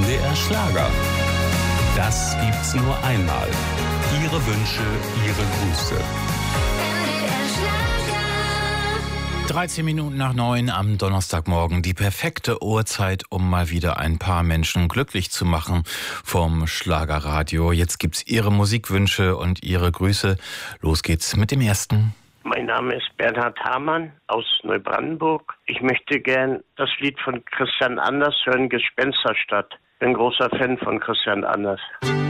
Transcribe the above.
NDR Schlager. Das gibt's nur einmal. Ihre Wünsche, Ihre Grüße. NDR Schlager. 13 Minuten nach 9 am Donnerstagmorgen. Die perfekte Uhrzeit, um mal wieder ein paar Menschen glücklich zu machen vom Schlagerradio. Jetzt gibt's Ihre Musikwünsche und Ihre Grüße. Los geht's mit dem ersten. Mein Name ist Bernhard Hamann aus Neubrandenburg. Ich möchte gern das Lied von Christian Anders hören, Gespensterstadt. Bin großer Fan von Christian Anders.